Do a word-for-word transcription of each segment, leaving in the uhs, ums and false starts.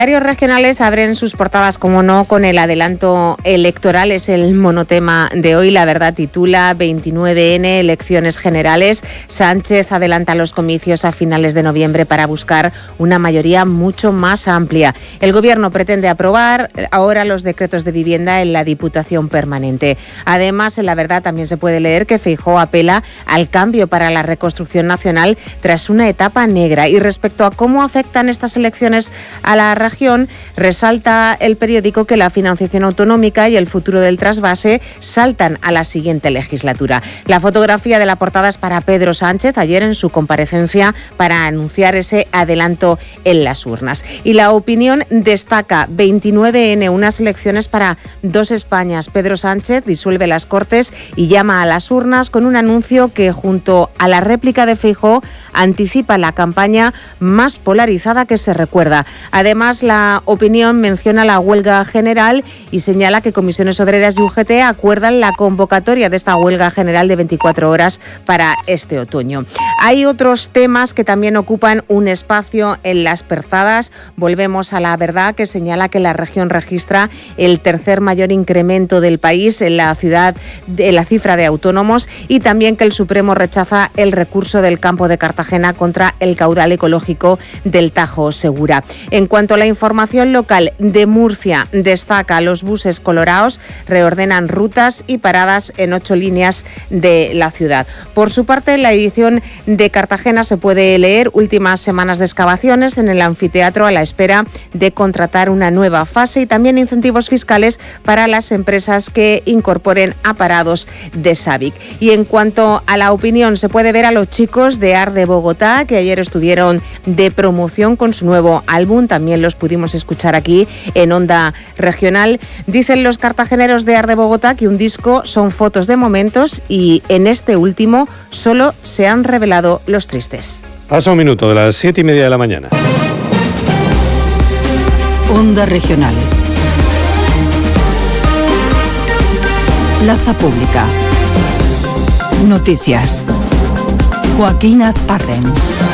Diarios regionales abren sus portadas, como no, con el adelanto electoral. Es el monotema de hoy. La Verdad titula veintinueve ene, elecciones generales. Sánchez adelanta los comicios a finales de noviembre para buscar una mayoría mucho más amplia. El Gobierno pretende aprobar ahora los decretos de vivienda en la Diputación Permanente. Además, en La Verdad también se puede leer que Feijóo apela al cambio para la reconstrucción nacional tras una etapa negra. Y respecto a cómo afectan estas elecciones a la región, resalta el periódico que la financiación autonómica y el futuro del trasvase saltan a la siguiente legislatura. La fotografía de la portada es para Pedro Sánchez, ayer en su comparecencia para anunciar ese adelanto en las urnas. Y La Opinión destaca veintinueve ene, unas elecciones para dos Españas. Pedro Sánchez disuelve las Cortes y llama a las urnas con un anuncio que, junto a la réplica de Feijóo, anticipa la campaña más polarizada que se recuerda. Además, La Opinión menciona la huelga general y señala que Comisiones Obreras y U G T acuerdan la convocatoria de esta huelga general de veinticuatro horas para este otoño. Hay otros temas que también ocupan un espacio en las portadas. Volvemos a La Verdad, que señala que la región registra el tercer mayor incremento del país en la ciudad, en la cifra de autónomos, y también que el Supremo rechaza el recurso del Campo de Cartagena contra el caudal ecológico del Tajo Segura. En cuanto a la información local, de Murcia destaca: los buses colorados reordenan rutas y paradas en ocho líneas de la ciudad. Por su parte, en la edición de Cartagena se puede leer: últimas semanas de excavaciones en el anfiteatro a la espera de contratar una nueva fase, y también incentivos fiscales para las empresas que incorporen a parados de Sabic. Y en cuanto a La Opinión, se puede ver a los chicos de Ar de Bogotá, que ayer estuvieron de promoción con su nuevo álbum. También los pudimos escuchar aquí en Onda Regional. Dicen los cartageneros de Ar de Bogotá que un disco son fotos de momentos, y en este último solo se han revelado los tristes. Pasa un minuto de las siete y media de la mañana. Onda Regional. Plaza Pública. Noticias. Joaquín Azparren.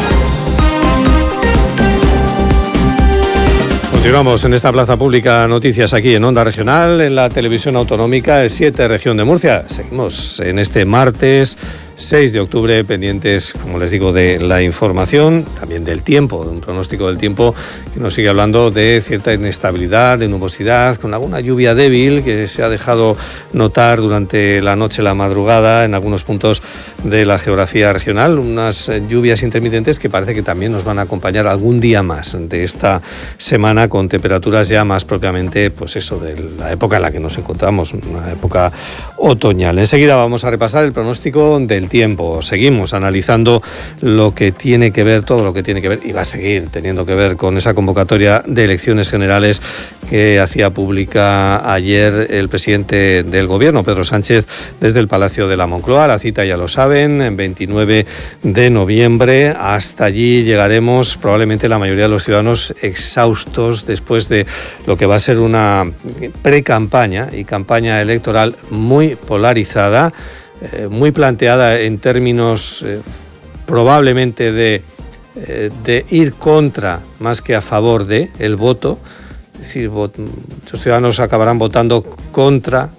Continuamos en esta Plaza Pública, noticias aquí en Onda Regional, en la televisión autonómica de siete, región de Murcia. Seguimos en este martes seis de octubre, pendientes, como les digo, de la información, también del tiempo, de un pronóstico del tiempo que nos sigue hablando de cierta inestabilidad, de nubosidad, con alguna lluvia débil que se ha dejado notar durante la noche, la madrugada, en algunos puntos de la geografía regional. Unas lluvias intermitentes que parece que también nos van a acompañar algún día más de esta semana, con temperaturas ya más propiamente, pues eso, de la época en la que nos encontramos, una época otoñal. Enseguida vamos a repasar el pronóstico del tiempo. Seguimos analizando lo que tiene que ver, todo lo que tiene que ver, y va a seguir teniendo que ver con esa convocatoria de elecciones generales que hacía pública ayer el presidente del Gobierno, Pedro Sánchez, desde el Palacio de la Moncloa. La cita, ya lo saben, en veintinueve de noviembre. Hasta allí llegaremos probablemente la mayoría de los ciudadanos exhaustos después de lo que va a ser una pre-campaña y campaña electoral muy polarizada, Eh, muy planteada en términos eh, probablemente de, eh, de ir contra más que a favor de el voto. Es decir, vot- muchos ciudadanos acabarán votando contra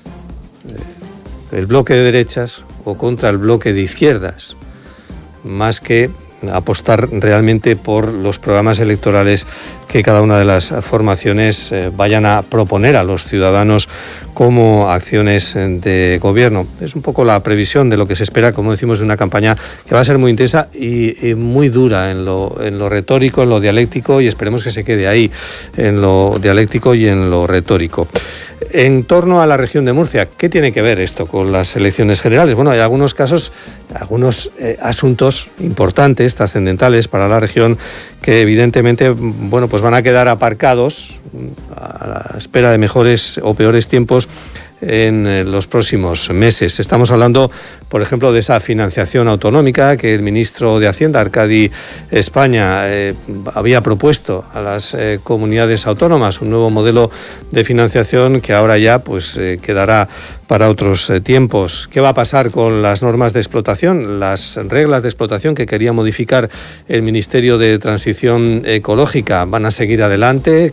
eh, el bloque de derechas o contra el bloque de izquierdas, más que apostar realmente por los programas electorales que cada una de las formaciones eh, vayan a proponer a los ciudadanos como acciones de gobierno. Es un poco la previsión de lo que se espera, como decimos, de una campaña que va a ser muy intensa y, y muy dura en lo, en lo retórico, en lo dialéctico, y esperemos que se quede ahí, en lo dialéctico y en lo retórico. En torno a la región de Murcia, ¿qué tiene que ver esto con las elecciones generales? Bueno, hay algunos casos, algunos eh, asuntos importantes, trascendentales para la región, que evidentemente, bueno, pues van a quedar aparcados a la espera de mejores o peores tiempos en los próximos meses. Estamos hablando, por ejemplo, de esa financiación autonómica que el ministro de Hacienda, Arcadi España, eh, había propuesto a las eh, comunidades autónomas, un nuevo modelo de financiación que ahora ya pues eh, quedará para otros eh, tiempos. ¿Qué va a pasar con las normas de explotación, las reglas de explotación que quería modificar el Ministerio de Transición Ecológica? ¿Van a seguir adelante?